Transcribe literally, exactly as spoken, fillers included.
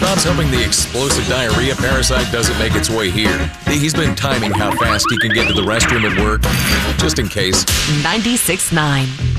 Bob's hoping the explosive diarrhea parasite doesn't make its way here. He's been timing how fast he can get to the restroom at work, just in case. ninety-six point nine